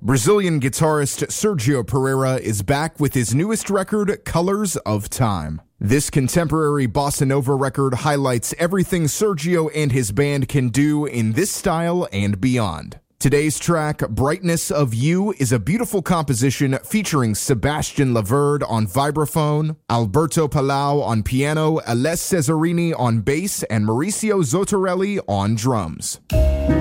Brazilian guitarist Sergio Pereira is back with his newest record, Colors of Time. This contemporary bossa nova record highlights everything Sergio and his band can do in this style and beyond. Today's track, Brightness of You, is a beautiful composition featuring Sebastian Laverde on vibraphone, Alberto Palau on piano, Aless Cesarini on bass, and Mauricio Zotorelli on drums.